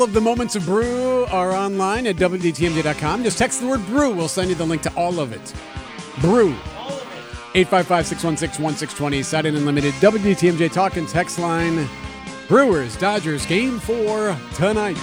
Of the Moments of Brew are online at WDTMJ.com. Just text the word brew. We'll send you the link to all of it. Brew. 855-616-1620. Saturday Unlimited WDTMJ Talk and Text Line. Brewers, Dodgers, Game 4 tonight.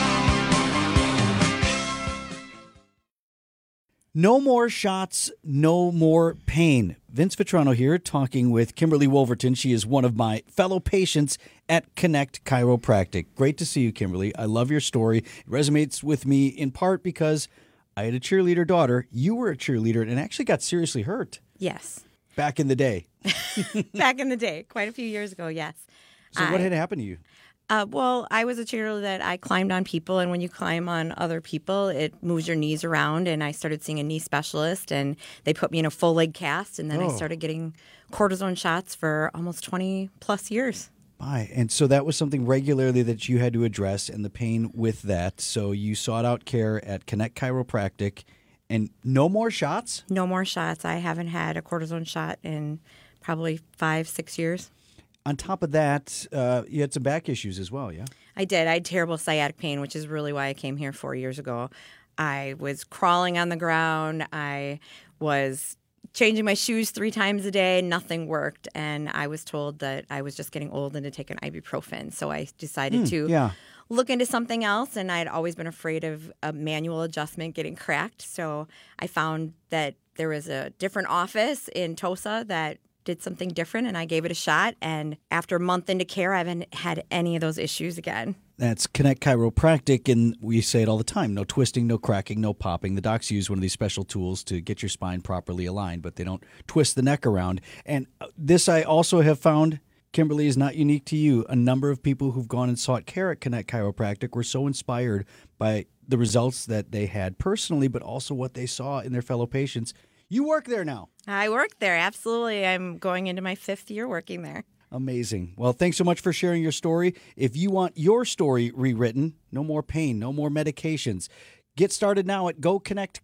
No more shots, no more pain. Vince Vitrano here talking with Kimberly Wolverton. She is one of my fellow patients at Connect Chiropractic. Great to see you, Kimberly. I love your story. It resonates with me in part because I had a cheerleader daughter. You were a cheerleader and actually got seriously hurt. Yes. Back in the day. Back in the day, quite a few years ago, yes. So what had happened to you? Well, I was a cheerleader that I climbed on people, and when you climb on other people, it moves your knees around, and I started seeing a knee specialist, and they put me in a full leg cast, and then I started getting cortisone shots for almost 20 plus years. And so that was something regularly that you had to address, and the pain with that. So you sought out care at Connect Chiropractic, and no more shots? No more shots. I haven't had a cortisone shot in probably 5-6 years. On top of that, you had some back issues as well, yeah? I did. I had terrible sciatic pain, which is really why I came here 4 years ago. I was crawling on the ground. I was changing my shoes 3 times a day. Nothing worked. And I was told that I was just getting old and to take an ibuprofen. So I decided to look into something else. And I had always been afraid of a manual adjustment getting cracked. So I found that there was a different office in Tosa that did something different, and I gave it a shot. And after a month into care, I haven't had any of those issues again. That's Connect Chiropractic, and we say it all the time. No twisting, no cracking, no popping. The docs use one of these special tools to get your spine properly aligned, but they don't twist the neck around. And this I also have found, Kimberly, is not unique to you. A number of people who've gone and sought care at Connect Chiropractic were so inspired by the results that they had personally, but also what they saw in their fellow patients. You work there now. I work there, absolutely. I'm going into my 5th year working there. Amazing. Well, thanks so much for sharing your story. If you want your story rewritten, no more pain, no more medications, get started now at GoConnect